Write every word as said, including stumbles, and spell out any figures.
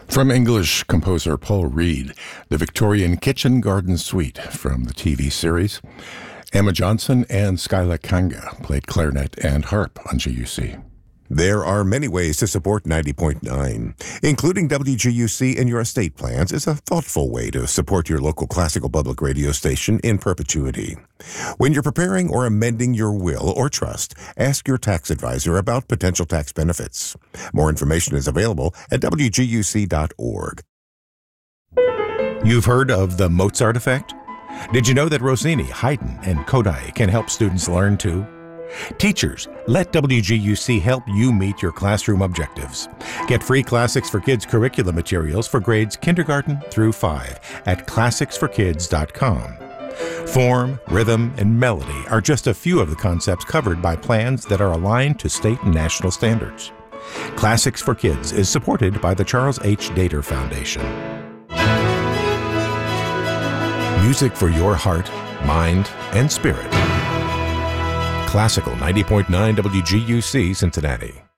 From English composer Paul Reed, the Victorian Kitchen Garden Suite from the T V series. Emma Johnson and Skyla Kanga played clarinet and harp on G U C. There are many ways to support ninety point nine. Including W G U C in your estate plans is a thoughtful way to support your local classical public radio station in perpetuity. When you're preparing or amending your will or trust, ask your tax advisor about potential tax benefits. More information is available at W G U C dot org. You've heard of the Mozart effect? Did you know that Rossini, Haydn, and Kodai can help students learn too? Teachers, let W G U C help you meet your classroom objectives. Get free Classics for Kids curriculum materials for grades kindergarten through five at classics for kids dot com. Form, rhythm, and melody are just a few of the concepts covered by plans that are aligned to state and national standards. Classics for Kids is supported by the Charles H. Dater Foundation. Music for your heart, mind, and spirit. Classical ninety point nine W G U C, Cincinnati.